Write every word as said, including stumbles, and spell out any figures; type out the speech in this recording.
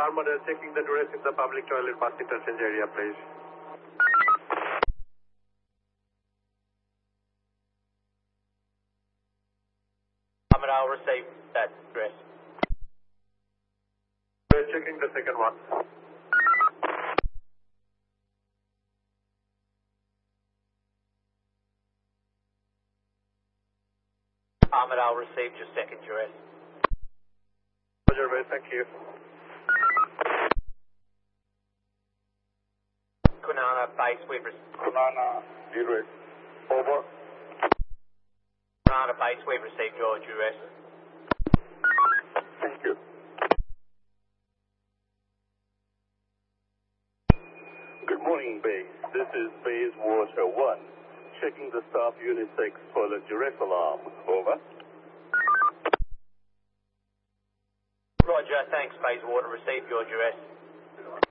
Armada checking the duress in the public toilet bus interchange area, please. Armada, I'll receive that address. We're checking the second one. Armada, I'll receive your second duress. Roger, mate, thank you. Kwinana base, we've received. Kwinana, duress. Over. Kwinana base, we've received your duress. Thank you. Good morning, base. This is base water one. Checking the staff unisex toilet duress alarm. Over. Roger, thanks, Bayswater. Received your duress.